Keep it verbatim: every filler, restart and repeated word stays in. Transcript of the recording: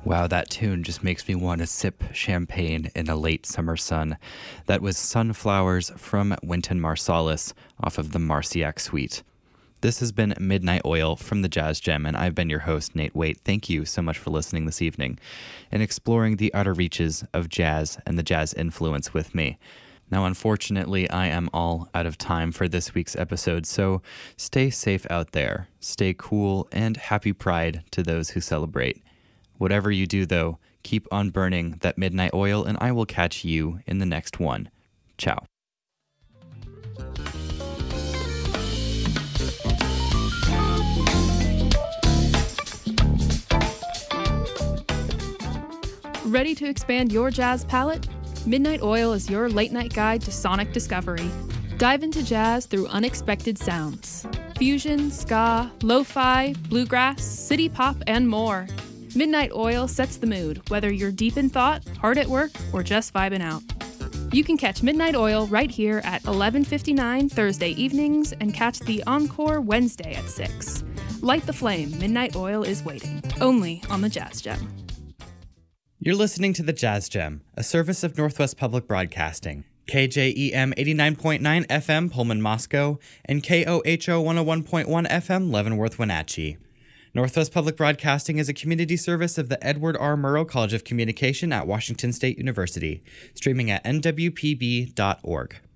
Wow, that tune just makes me want to sip champagne in a late summer sun. That was Sunflowers from Wynton Marsalis off of the Marciac Suite. This has been Midnight Oil from the Jazz Gem, and I've been your host, Nate Waite. Thank you so much for listening this evening and exploring the utter reaches of jazz and the jazz influence with me. Now, unfortunately, I am all out of time for this week's episode, so stay safe out there, stay cool, and happy Pride to those who celebrate. Whatever you do, though, keep on burning that midnight oil, and I will catch you in the next one. Ciao. Ready to expand your jazz palette? Midnight Oil is your late-night guide to sonic discovery. Dive into jazz through unexpected sounds. Fusion, ska, lo-fi, bluegrass, city pop, and more. Midnight Oil sets the mood, whether you're deep in thought, hard at work, or just vibing out. You can catch Midnight Oil right here at eleven fifty-nine Thursday evenings and catch the encore Wednesday at six. Light the flame, Midnight Oil is waiting, only on the Jazz Gem. You're listening to the Jazz Gem, a service of Northwest Public Broadcasting. K J E M eighty-nine point nine F M Pullman, Moscow, and K O H O one oh one point one F M Leavenworth, Wenatchee. Northwest Public Broadcasting is a community service of the Edward R. Murrow College of Communication at Washington State University, streaming at N W P B dot org.